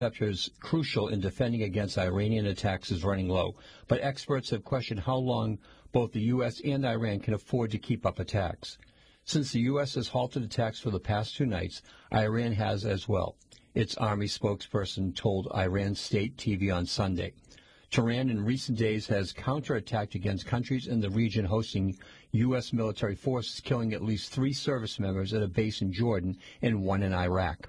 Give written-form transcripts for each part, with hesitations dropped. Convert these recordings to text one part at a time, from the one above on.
is crucial in defending against Iranian attacks is running low, but experts have questioned how long both the U.S. and Iran can afford to keep up attacks. Since the U.S. has halted attacks for the past 2 nights, Iran has as well, its army spokesperson told Iran State TV on Sunday. Tehran in recent days has counterattacked against countries in the region hosting U.S. military forces, killing at least 3 service members at a base in Jordan and 1 in Iraq.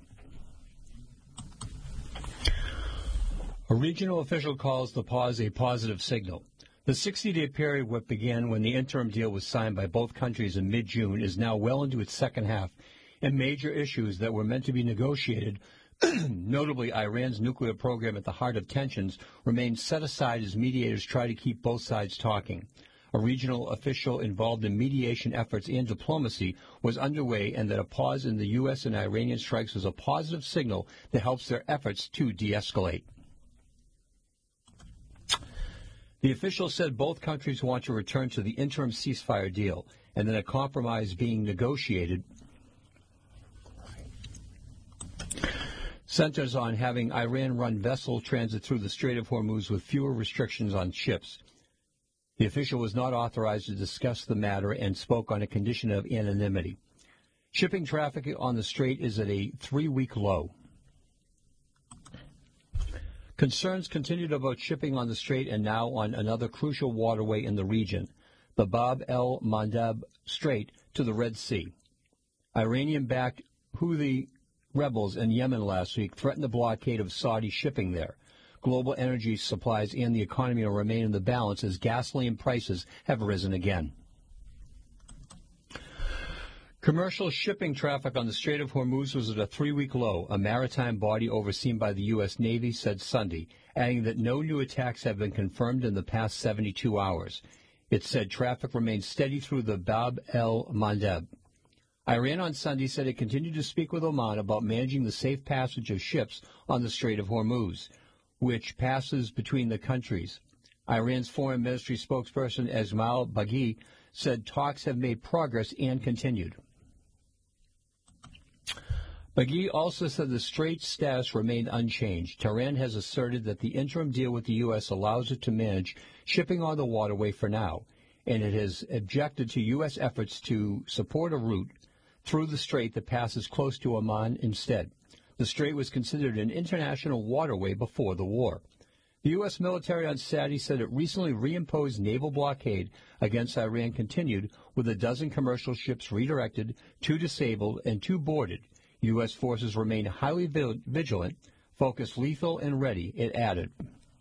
A regional official calls the pause a positive signal. The 60-day period what began when the interim deal was signed by both countries in mid-June is now well into its second half, and major issues that were meant to be negotiated, notably Iran's nuclear program at the heart of tensions, remain set aside as mediators try to keep both sides talking. A regional official involved in mediation efforts and diplomacy was underway, and that a pause in the U.S. and Iranian strikes was a positive signal that helps their efforts to de-escalate. The official said both countries want to return to the interim ceasefire deal, and that a compromise being negotiated centers on having Iran run vessel transit through the Strait of Hormuz with fewer restrictions on ships. The official was not authorized to discuss the matter and spoke on a condition of anonymity. Shipping traffic on the strait is at a 3-week low. Concerns continued about shipping on the strait and now on another crucial waterway in the region, the Bab el-Mandeb Strait to the Red Sea. Iranian-backed Houthi rebels in Yemen last week threatened the blockade of Saudi shipping there. Global energy supplies and the economy will remain in the balance as gasoline prices have risen again. Commercial shipping traffic on the Strait of Hormuz was at a 3-week low, a maritime body overseen by the U.S. Navy said Sunday, adding that no new attacks have been confirmed in the past 72 hours. It said traffic remained steady through the Bab el-Mandeb. Iran on Sunday said it continued to speak with Oman about managing the safe passage of ships on the Strait of Hormuz, which passes between the countries. Iran's foreign ministry spokesperson Esmail Baghi said talks have made progress and continued. Baghi also said the strait's status remained unchanged. Tehran has asserted that the interim deal with the U.S. allows it to manage shipping on the waterway for now, and it has objected to U.S. efforts to support a route through the strait that passes close to Oman instead. The strait was considered an international waterway before the war. The U.S. military on Saturday said it recently reimposed naval blockade against Iran continued, with a dozen commercial ships redirected, 2 disabled, and 2 boarded. U.S. forces remain highly vigilant, focused, lethal, and ready, it added.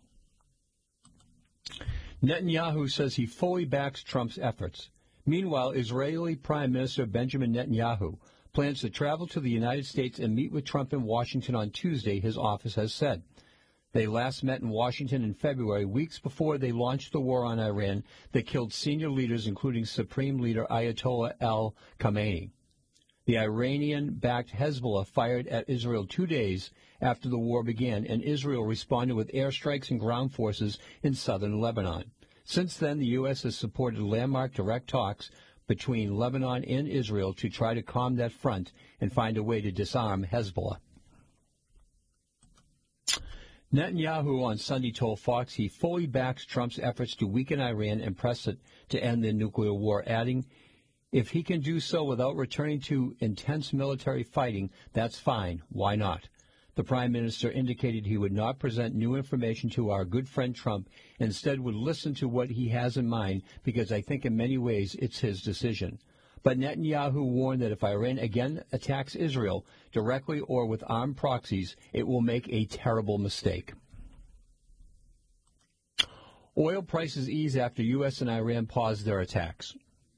Netanyahu says he fully backs Trump's efforts. Meanwhile, Israeli Prime Minister Benjamin Netanyahu plans to travel to the United States and meet with Trump in Washington on Tuesday, his office has said. They last met in Washington in February, weeks before they launched the war on Iran that killed senior leaders, including Supreme Leader Ayatollah Ali Khamenei. The Iranian-backed Hezbollah fired at Israel 2 days after the war began, and Israel responded with airstrikes and ground forces in southern Lebanon. Since then, the U.S. has supported landmark direct talks between Lebanon and Israel to try to calm that front and find a way to disarm Hezbollah. Netanyahu on Sunday told Fox he fully backs Trump's efforts to weaken Iran and press it to end the nuclear war, adding, "If he can do so without returning to intense military fighting, that's fine. Why not?" The Prime Minister indicated he would not present new information to our good friend Trump, instead would listen to what he has in mind, because I think in many ways it's his decision. But Netanyahu warned that if Iran again attacks Israel, directly or with armed proxies, it will make a terrible mistake. Oil prices ease after U.S. and Iran pause their attacks.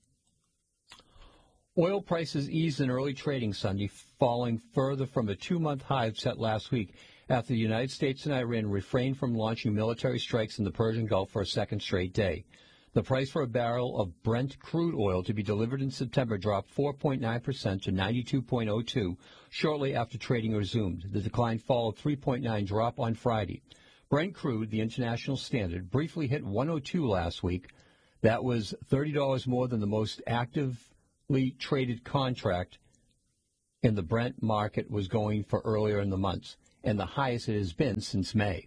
Oil prices eased in early trading Sunday, falling further from a 2-month high set last week after the United States and Iran refrained from launching military strikes in the Persian Gulf for a second straight day. The price for a barrel of Brent crude oil to be delivered in September dropped 4.9% to 92.02 shortly after trading resumed. The decline followed 3.9 drop on Friday. Brent crude, the international standard, briefly hit 102 last week. That was $30 more than the most actively traded contract in the Brent market was going for earlier in the months. and the highest it has been since May.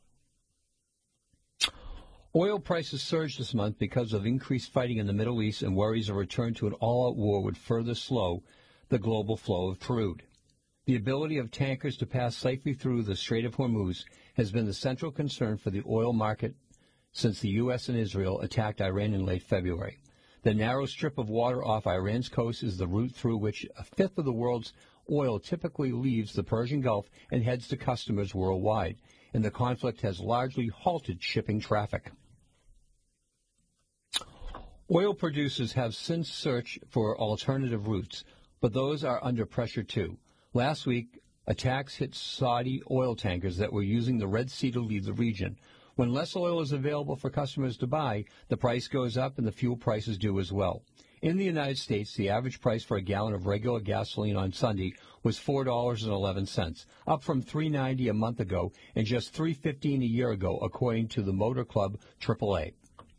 Oil prices surged this month because of increased fighting in the Middle East and worries a return to an all-out war would further slow the global flow of crude. The ability of tankers to pass safely through the Strait of Hormuz has been the central concern for the oil market since the U.S. and Israel attacked Iran in late February. The narrow strip of water off Iran's coast is the route through which a fifth of the world's oil typically leaves the Persian Gulf and heads to customers worldwide, and the conflict has largely halted shipping traffic. Oil producers have since searched for alternative routes, but those are under pressure too. Last week, attacks hit Saudi oil tankers that were using the Red Sea to leave the region. When less oil is available for customers to buy, the price goes up and the fuel prices do as well. In the United States, the average price for a gallon of regular gasoline on Sunday was $4.11, up from $3.90 a month ago and just $3.15 a year ago, according to the Motor Club AAA.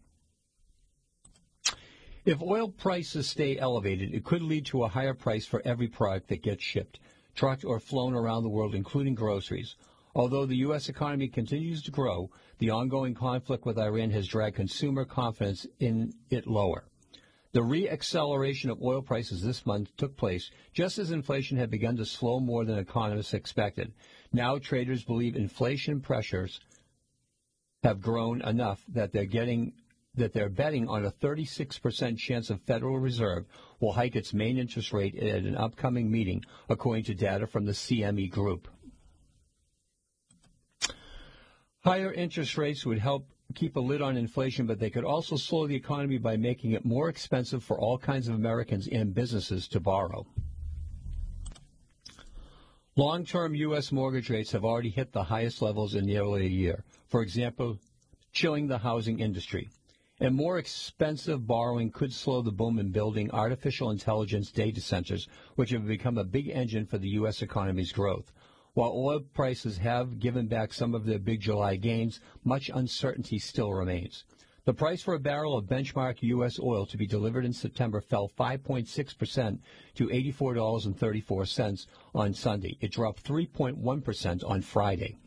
If oil prices stay elevated, it could lead to a higher price for every product that gets shipped, trucked, or flown around the world, including groceries. Although the U.S. economy continues to grow, the ongoing conflict with Iran has dragged consumer confidence in it lower. The re-acceleration of oil prices this month took place just as inflation had begun to slow more than economists expected. Now traders believe inflation pressures have grown enough that they're betting on a 36% chance of Federal Reserve will hike its main interest rate at an upcoming meeting, according to data from the CME Group. Higher interest rates would help keep a lid on inflation, but they could also slow the economy by making it more expensive for all kinds of Americans and businesses to borrow. Long-term U.S. mortgage rates have already hit the highest levels in nearly a year, for example, chilling the housing industry. And more expensive borrowing could slow the boom in building artificial intelligence data centers, which have become a big engine for the U.S. economy's growth. While oil prices have given back some of their big July gains, much uncertainty still remains. The price for a barrel of benchmark U.S. oil to be delivered in September fell 5.6% to $84.34 on Sunday. It dropped 3.1% on Friday.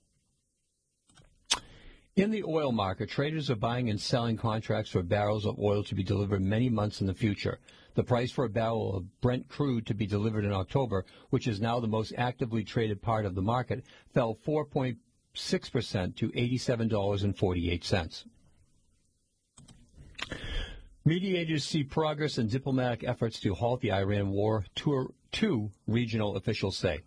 In the oil market, traders are buying and selling contracts for barrels of oil to be delivered many months in the future. The price for a barrel of Brent crude to be delivered in October, which is now the most actively traded part of the market, fell 4.6% to $87.48. Mediators see progress in diplomatic efforts to halt the Iran war, two regional officials say.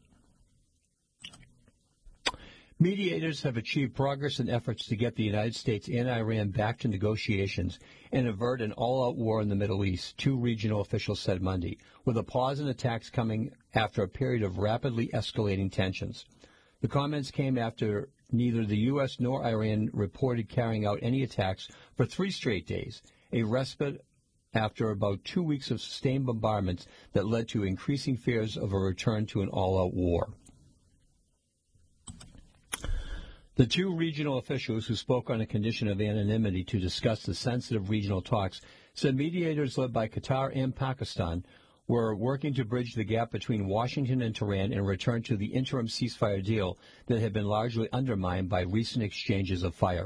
Mediators have achieved progress in efforts to get the United States and Iran back to negotiations and avert an all-out war in the Middle East, two regional officials said Monday, with a pause in attacks coming after a period of rapidly escalating tensions. The comments came after neither the U.S. nor Iran reported carrying out any attacks for 3 straight days, a respite after about 2 weeks of sustained bombardments that led to increasing fears of a return to an all-out war. The two regional officials who spoke on a condition of anonymity to discuss the sensitive regional talks said mediators led by Qatar and Pakistan were working to bridge the gap between Washington and Tehran and return to the interim ceasefire deal that had been largely undermined by recent exchanges of fire.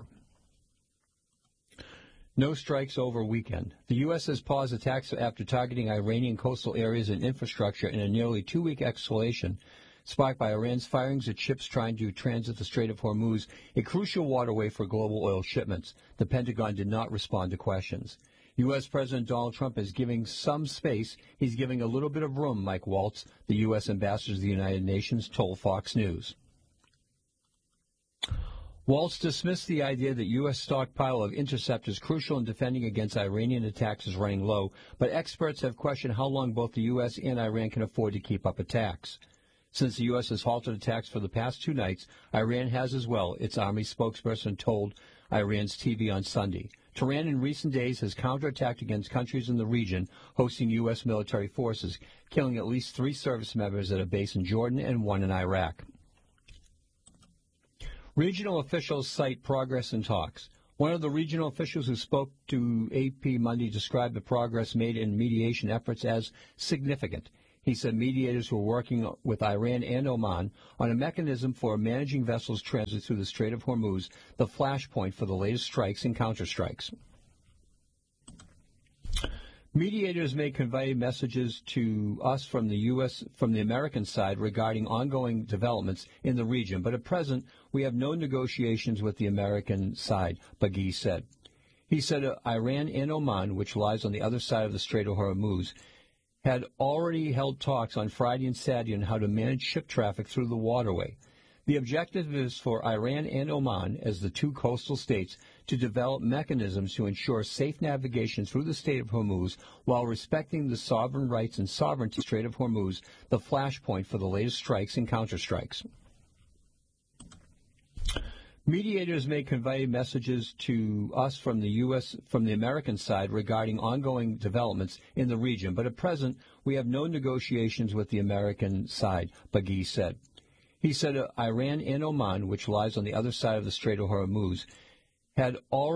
No strikes over weekend. The U.S. has paused attacks after targeting Iranian coastal areas and infrastructure in a nearly 2-week escalation sparked by Iran's firings at ships trying to transit the Strait of Hormuz, a crucial waterway for global oil shipments. The Pentagon did not respond to questions. U.S. President Donald Trump is giving some space. He's giving a little bit of room, Mike Waltz, the U.S. ambassador to the United Nations, told Fox News. Waltz dismissed the idea that U.S. stockpile of interceptors crucial in defending against Iranian attacks is running low, but experts have questioned how long both the U.S. and Iran can afford to keep up attacks. Since the U.S. has halted attacks for the past 2 nights, Iran has as well, its army spokesperson told Iran's TV on Sunday. Tehran in recent days has counterattacked against countries in the region hosting U.S. military forces, killing at least 3 service members at a base in Jordan and 1 in Iraq. Regional officials cite progress in talks. One of the regional officials who spoke to AP Monday described the progress made in mediation efforts as significant. He said mediators were working with Iran and Oman on a mechanism for managing vessels' transit through the Strait of Hormuz, the flashpoint for the latest strikes and counterstrikes. Mediators may convey messages to us from the American side regarding ongoing developments in the region, but at present we have no negotiations with the American side, Baghi said. He said Iran and Oman, which lies on the other side of the Strait of Hormuz, had already held talks on Friday and Saturday on how to manage ship traffic through the waterway. The objective is for Iran and Oman, as the two coastal states, to develop mechanisms to ensure safe navigation through the Strait of Hormuz while respecting the sovereign rights and sovereignty of the Strait of Hormuz, the flashpoint for the latest strikes and counterstrikes. Mediators may convey messages to us from the American side regarding ongoing developments in the region, but at present we have no negotiations with the American side, Baghi said. He said Iran and Oman, which lies on the other side of the Strait of Hormuz, had already